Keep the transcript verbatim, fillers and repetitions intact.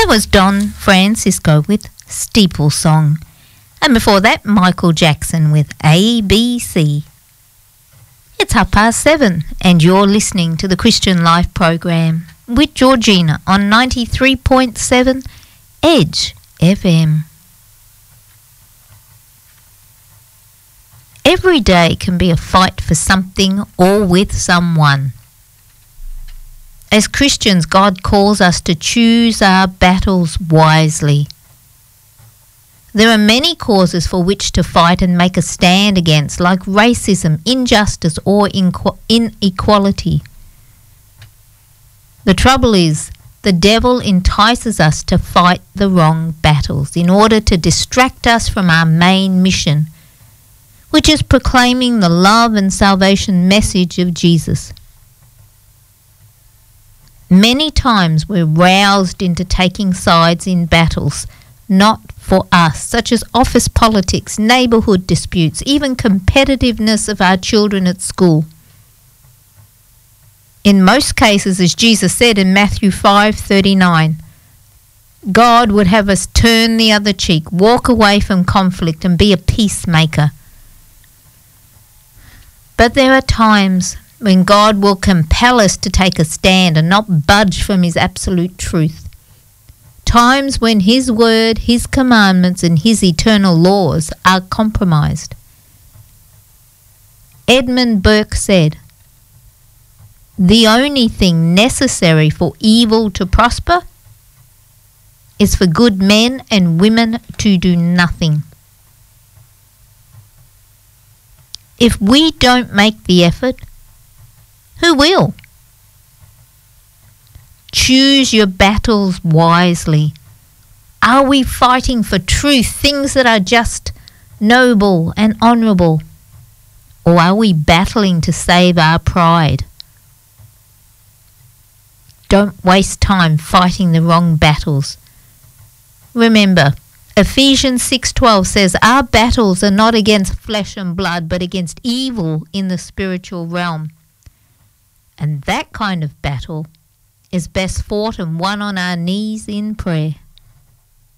That was Don Francisco with Steeple Song. And before that, Michael Jackson with A B C. It's half past seven and you're listening to the Christian Life program with Georgina on ninety-three point seven Edge F M. Every day can be a fight for something or with someone. As Christians, God calls us to choose our battles wisely. There are many causes for which to fight and make a stand against, like racism, injustice, or inequality. The trouble is, the devil entices us to fight the wrong battles in order to distract us from our main mission, which is proclaiming the love and salvation message of Jesus. Many times we're roused into taking sides in battles not for us, such as office politics, neighbourhood disputes, even competitiveness of our children at school. In most cases, as Jesus said in Matthew five thirty-nine, God would have us turn the other cheek, walk away from conflict and be a peacemaker. But there are times when God will compel us to take a stand and not budge from his absolute truth. Times when his word, his commandments and his eternal laws are compromised. Edmund Burke said, "The only thing necessary for evil to prosper is for good men and women to do nothing." If we don't make the effort, who will? Choose your battles wisely. Are we fighting for truth, things that are just, noble and honourable? Or are we battling to save our pride? Don't waste time fighting the wrong battles. Remember, Ephesians six twelve says, "Our battles are not against flesh and blood, but against evil in the spiritual realm." And that kind of battle is best fought and won on our knees in prayer.